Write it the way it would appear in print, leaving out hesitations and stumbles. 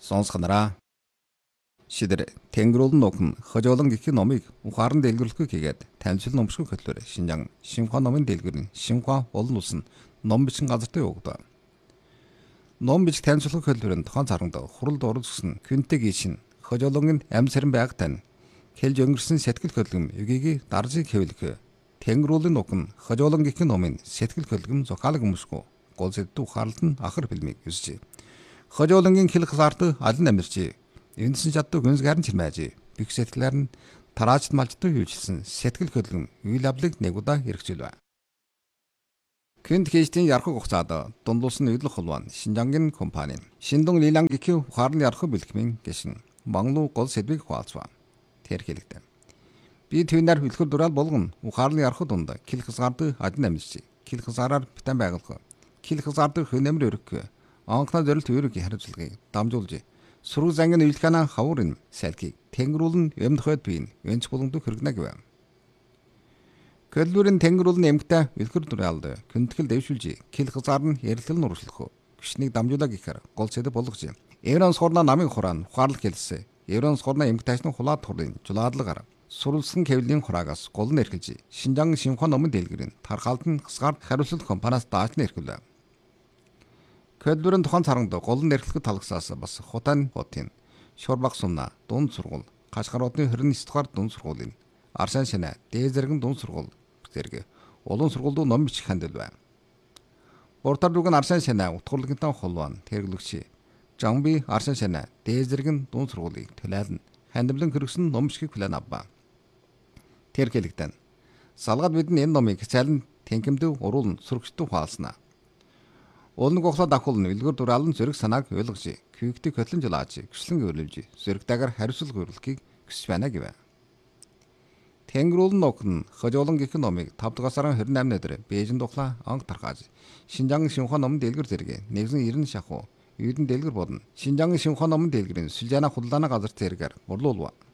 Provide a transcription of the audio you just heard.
Сонсгонараа. Шидэр Тэнгэрүүлэн нөхөн хожоолон гэх номыг ухаан дэлгэрүүлэхгүй хийгээд танилцуулан номшгүй хөтлөөр Шинжаан Шинхua номын дэлгэр нь Шинхua олон улс нь ном бичин газарт өгдөө. Ном бичиг танилцуулах хөтлөрөнд тухайн царганд хуралд оролцсон Квинтэг ишин хожоолонгийн амьсарн байг тань хэлж өнгөрсөн сэтгэл хөдлөм югийг даржиг хэвлэх Тэнгэрүүлэн нөхөн хожоолон гэх номын сэтгэл хөдлөм зохиалог өмсгөө гол сэдв ухаалт нь ахар фильмийг үзжээ. Хожоолонгийн хэлэх зарт алин амьсч эндсэн чаддаг гүнзгийрэн чимээж бих сэтгэлээр нь тараачд малчдаг юужилсан сэтгэл хөдлөм үйл явдлыг нэг удаа хэрэгжүүлв. Квинт хийжтийн ярах хугацаад дундуулсан үйлдэл холбоон Шинжаангийн компани Шиндун Лилан гэх ухаарын ярах бэлтгэмийн гишин Монголын гол сэдвийг хуваалцав. Тэр хэлэхдээ би түүнээр хөлхөр дураал болгон ухаарын ярах дунд хэлэх зарт алин амьсч хэлэх зараар битэн байгуулах хэлэх зарт хөнөмөр өрөх анхна зорилт үүрэг хариуцлагыг дамжуулж сургууль зангийн үйлхэнэ хаврын салхийг Тэнгэрүүлэн эмдөхөд биеийн өнц боломжтой хэрэгнэ гэв. Көллүрэн Тэнгэрүүлэн эмгтэй үлхэр дураалд көнтгөл дэвшүүлж хэлэх зар нь ярилцлал нь уршлах гүшнийг дамжуулаа гэхээр гол сэдэв болгож Еврон сурна намын хураан ухаарлах хэлсэн. Еврон сурна эмгтэйчны хулаад турын жулаадлагаар сурвалжсан кевлийн хураагаас гол нь эрхэлж Шинжаан Шинхua номын дэлгэрийн тархалт нь хасгаар хариуцлал компаниас дааж нь эрхэлв. Көлдөрөн тухайн царганд гол нь эрхлэх талагсаас бас хутан хотын Шорбах сумна дунд сургууль Кашгаруудын 29 дугаар дунд сургуулийн Аршан Шанаа дээд зэрэг дунд сургууль зэрэг улуун сургуулиуд ном бичих хандил байна. Уртар дүгэн Аршан Шанаа утгуулагтай холбоон тэрглэгч Жамби Аршан Шанаа дээд зэрэг дунд сургуулийг төлөөлн хандивлан хөргсөн ном бичих план авва. Тэр хэлэгдэн салгаад бидний энэ номыг цалин тэнхимдэв уруулн сүргчтэй хаалснаа. Олон гохлоо давхул нь үлгэр дураалан зэрэг санааг ойлгож, квигтийг хөтлөн жулааж, гүшлэн өөрлөж, зэрэгтэйгээр хариуцлага өрүүлэхийг хүсэж байна гэв. Тэнгэрүүлэн нөхөн хожоолон гэх номыг 5 дугаар сарын 28-ны өдөр Бээжинд ухлаа анх тархааж, Шинжаан Шинхua номын дэлгэр зэрэг нэгэн 90 шахуу, үйдэн дэлгэр бодно. Шинжаан Шинхua номын дэлгэрийн Сүлжаана худалдааны газар зэрэгээр борлуулв.